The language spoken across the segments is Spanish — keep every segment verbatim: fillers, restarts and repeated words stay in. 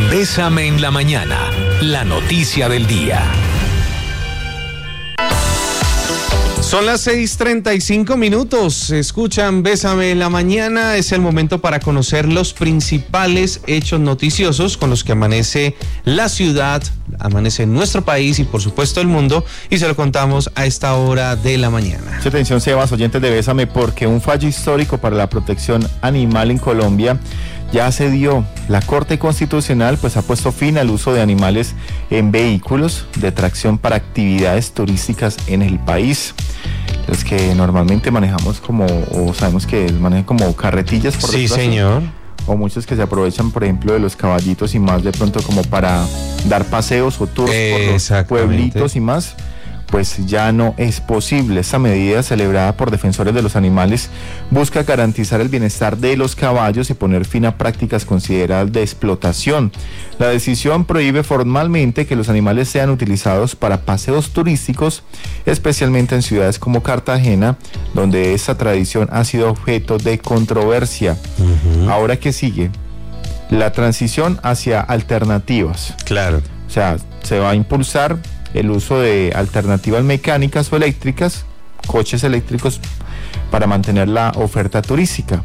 Bésame en la mañana, la noticia del día. Son las seis treinta y cinco minutos, escuchan Bésame en la mañana, es el momento para conocer los principales hechos noticiosos con los que amanece la ciudad, amanece nuestro país y por supuesto el mundo, y se lo contamos a esta hora de la mañana. Mucha atención, Sebas, oyentes de Bésame, porque un fallo histórico para la protección animal en Colombia ya se dio. La Corte Constitucional pues ha puesto fin al uso de animales en vehículos de tracción para actividades turísticas en el país. Los que normalmente manejamos como, o sabemos que manejan como carretillas por Sí, señor. O muchos que se aprovechan, por ejemplo, de los caballitos y más de pronto como para dar paseos o tours por los pueblitos y más, pues ya no es posible. Esta medida, celebrada por defensores de los animales, busca garantizar el bienestar de los caballos y poner fin a prácticas consideradas de explotación. La decisión prohíbe formalmente que los animales sean utilizados para paseos turísticos, especialmente en ciudades como Cartagena, donde esta tradición ha sido objeto de controversia. Uh-huh. Ahora, ¿qué sigue? La transición hacia alternativas. Claro. O sea, se va a impulsar el uso de alternativas mecánicas o eléctricas, coches eléctricos, para mantener la oferta turística.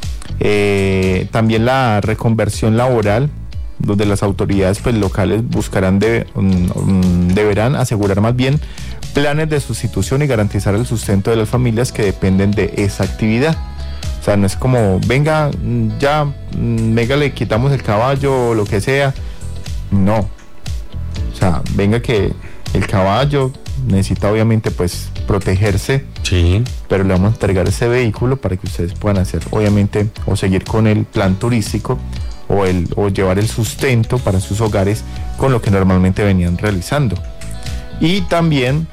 Eh, también la reconversión laboral, donde las autoridades pues, locales buscarán, de, um, deberán asegurar más bien planes de sustitución y garantizar el sustento de las familias que dependen de esa actividad. O sea, no es como, venga, ya, venga, le quitamos el caballo o lo que sea. No. O sea, venga que el caballo necesita obviamente pues protegerse, sí, pero le vamos a entregar ese vehículo para que ustedes puedan hacer obviamente o seguir con el plan turístico o, el, o llevar el sustento para sus hogares con lo que normalmente venían realizando. Y también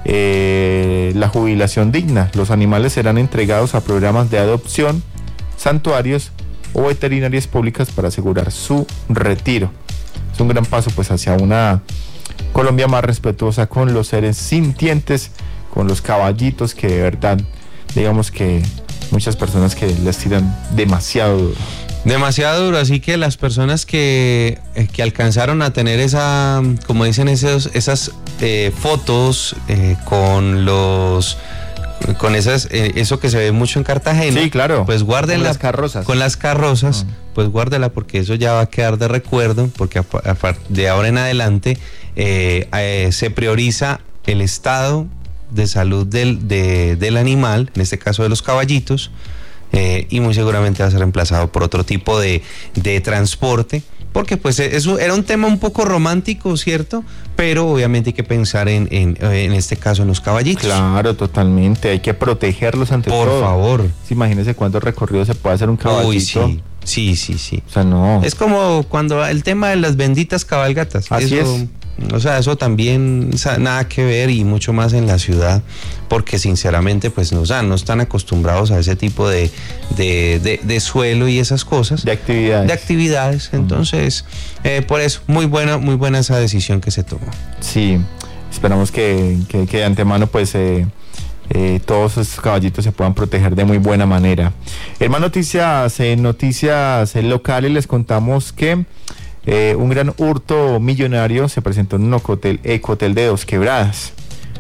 eh, la jubilación digna. Los animales serán entregados a programas de adopción, santuarios o veterinarias públicas para asegurar su retiro. Es un gran paso pues hacia una Colombia más respetuosa con los seres sintientes, con los caballitos que de verdad, digamos que muchas personas que les tiran demasiado duro. Demasiado duro, así que las personas que, que alcanzaron a tener esa, como dicen esos, esas eh, fotos eh, con los... con esas, eh, eso que se ve mucho en Cartagena, sí, claro, pues guárdenla con las carrozas, con las carrozas, uh-huh. pues guárdela porque eso ya va a quedar de recuerdo, porque a, a, de ahora en adelante eh, eh, se prioriza el estado de salud del, de, del animal, en este caso de los caballitos, eh, y muy seguramente va a ser reemplazado por otro tipo de, de transporte. Porque pues eso era un tema un poco romántico, ¿cierto? Pero obviamente hay que pensar en, en, en este caso en los caballitos. Claro, totalmente, hay que protegerlos ante Por todo. Por favor. Sí, imagínense cuántos recorridos se puede hacer un caballito. Uy, sí, sí, sí, sí. O sea, no. Es como cuando el tema de las benditas cabalgatas. Así eso, es. O sea, eso también, o sea, nada que ver y mucho más en la ciudad, porque sinceramente pues no, o sea, no están acostumbrados a ese tipo de, de, de, de suelo y esas cosas. De actividades. De actividades, entonces, uh-huh. eh, por eso, muy buena, muy buena esa decisión que se tomó. Sí, esperamos que, que, que de antemano pues eh, eh, todos esos caballitos se puedan proteger de muy buena manera. En más noticias, en noticias locales les contamos que Eh, un gran hurto millonario se presentó en un ecohotel, ecohotel de Dos Quebradas.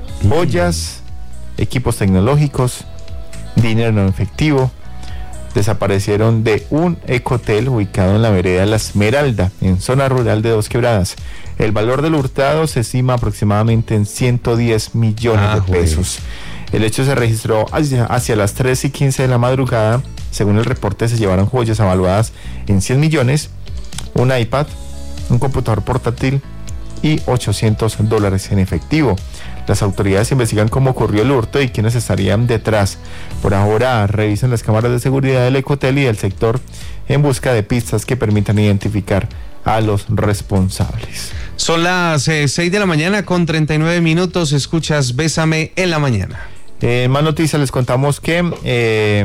Joyas, equipos tecnológicos, dinero en efectivo desaparecieron de un ecohotel ubicado en la vereda La Esmeralda, en zona rural de Dos Quebradas. El valor del hurtado se estima aproximadamente en ciento diez millones ah, de pesos. Joder. El hecho se registró hacia, hacia las tres y quince de la madrugada. Según el reporte, se llevaron joyas avaluadas en cien millones, un iPad, un computador portátil y ochocientos dólares en efectivo. Las autoridades investigan cómo ocurrió el hurto y quiénes estarían detrás. Por ahora revisan las cámaras de seguridad del ecohotel y del sector en busca de pistas que permitan identificar a los responsables. Son las eh, seis de la mañana con treinta y nueve minutos. Escuchas Bésame en la mañana. En eh, más noticias les contamos que eh,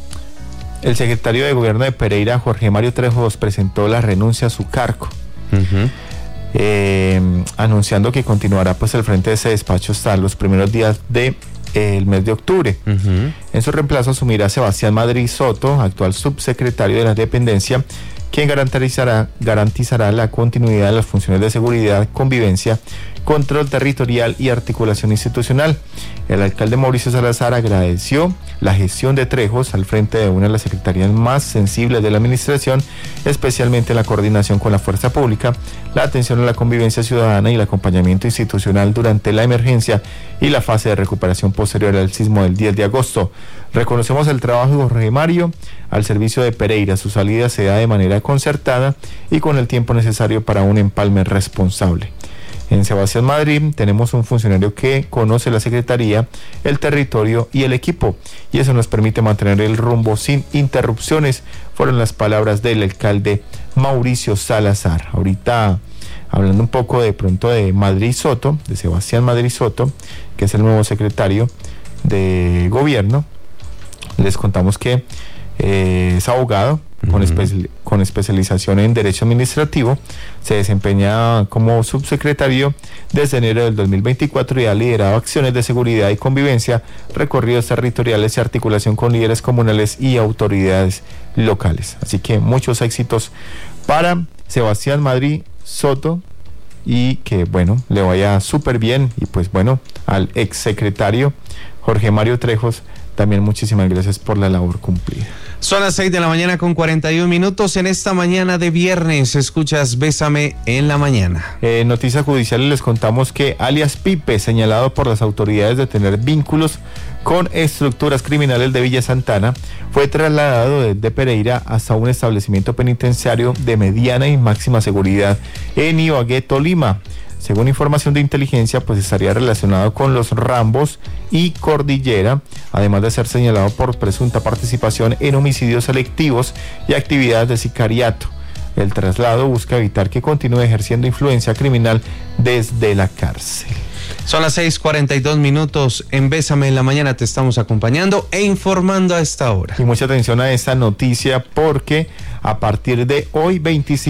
el secretario de Gobierno de Pereira, Jorge Mario Trejos, presentó la renuncia a su cargo, uh-huh. eh, anunciando que continuará pues el frente de ese despacho hasta los primeros días del de, mes de octubre. Uh-huh. En su reemplazo asumirá Sebastián Madrid Soto, actual subsecretario de la dependencia, quien garantizará, garantizará la continuidad de las funciones de seguridad, convivencia, control territorial y articulación institucional. El alcalde Mauricio Salazar agradeció la gestión de Trejos al frente de una de las secretarías más sensibles de la administración, especialmente la coordinación con la fuerza pública, la atención a la convivencia ciudadana y el acompañamiento institucional durante la emergencia y la fase de recuperación posterior al sismo del diez de agosto. Reconocemos el trabajo de Jorge Mario al servicio de Pereira. Su salida se da de manera concertada y con el tiempo necesario para un empalme responsable. En Sebastián Madrid tenemos un funcionario que conoce la secretaría, el territorio y el equipo, y eso nos permite mantener el rumbo sin interrupciones, fueron las palabras del alcalde Mauricio Salazar. Ahorita, hablando un poco de pronto de Madrid Soto, de Sebastián Madrid Soto, que es el nuevo secretario de gobierno, les contamos que eh, es abogado, con, espe- con especialización en Derecho Administrativo, se desempeña como subsecretario desde enero del dos mil veinticuatro y ha liderado acciones de seguridad y convivencia, recorridos territoriales y articulación con líderes comunales y autoridades locales. Así que muchos éxitos para Sebastián Madrid Soto y que, bueno, le vaya súper bien. Y pues bueno, al exsecretario Jorge Mario Trejos, también muchísimas gracias por la labor cumplida. Son las seis de la mañana con cuarenta y un minutos. En esta mañana de viernes escuchas Bésame en la mañana. En noticias judiciales les contamos que alias Pipe, señalado por las autoridades de tener vínculos con estructuras criminales de Villa Santana, fue trasladado desde Pereira hasta un establecimiento penitenciario de mediana y máxima seguridad en Ibagué, Tolima. Según información de inteligencia, pues estaría relacionado con los Rambos y Cordillera, además de ser señalado por presunta participación en homicidios selectivos y actividades de sicariato. El traslado busca evitar que continúe ejerciendo influencia criminal desde la cárcel. Son las seis cuarenta y dos minutos. En Bésame en la mañana te estamos acompañando e informando a esta hora. Y mucha atención a esta noticia porque a partir de hoy veinticinco